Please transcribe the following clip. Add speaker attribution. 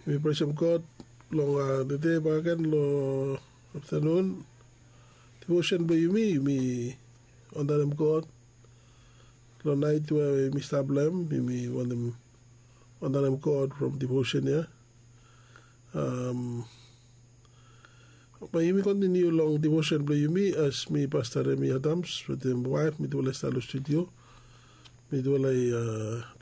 Speaker 1: We praise Him God long the day bagan lo afternoon. Devotion by me under Him God. Lo night where we start blame me want them under Him God from devotion here. But we continue long devotion by me as me Pastor Remy Adams with him wife me do start studio. Me do